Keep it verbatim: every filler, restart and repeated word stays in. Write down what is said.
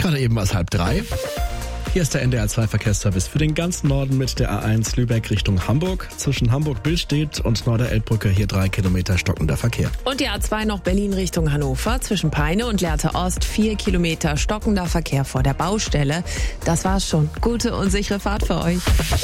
Gerade eben war es halb drei. Hier ist der N D R zwei Verkehrsservice für den ganzen Norden mit der A eins Lübeck Richtung Hamburg. Zwischen Hamburg-Billstedt und Norderelbbrücke hier drei Kilometer stockender Verkehr. Und die A zwei noch Berlin Richtung Hannover. Zwischen Peine und Lehrte Ost vier Kilometer stockender Verkehr vor der Baustelle. Das war's schon. Gute und sichere Fahrt für euch.